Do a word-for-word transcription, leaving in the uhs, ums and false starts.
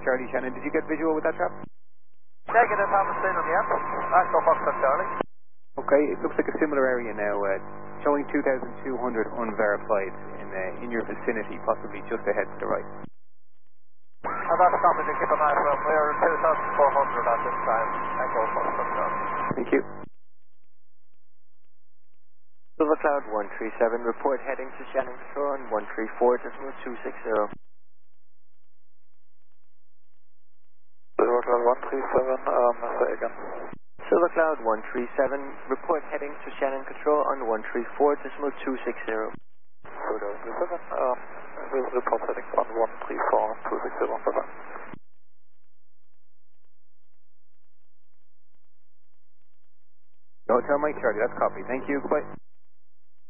Charlie Shannon. Did you get visual with that trap? Negative, haven't seen him yet. Echo Foxtrot Charlie. Okay, it looks like a similar area now, uh, showing two thousand two hundred unverified in uh, in your vicinity, possibly just ahead to the right. And that's something to keep an eye on. We're two thousand four hundred at this time. Echo Foxtrot Charlie. Thank you. Silver Cloud one three seven, report heading to Shannon Control on one three four decimal two six zero. Silver Cloud one three seven, um, say again. Silver Cloud one three seven, report heading to Shannon Control on one three four decimal two six zero. Silver Cloud one three seven, um, we'll report heading on one three four two six zero, bye-bye. Hotel Mike Charlie, that's copy. Thank you, bye.